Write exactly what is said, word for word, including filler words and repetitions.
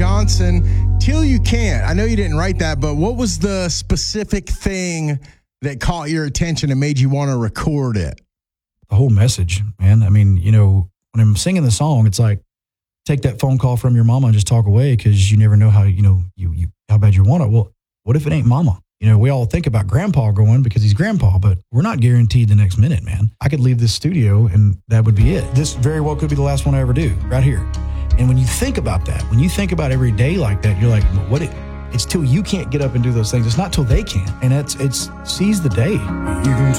Johnson, Till You Can't. I know you didn't write that, but what was the specific thing that caught your attention and made you want to record it? The whole message, man. I mean, you know, when I'm singing the song, it's like, take that phone call from your mama and just talk away because you never know how, you know, you, you how bad you want it. Well, what if it ain't mama? You know, we all think about grandpa going because he's grandpa, but we're not guaranteed the next minute, man. I could leave this studio and that would be it. This very well could be the last one I ever do, right here. And when you think about that, when you think about every day like that, you're like, what it, it's till you can't get up and do those things. It's not till they can. And it's, it's seize the day. You can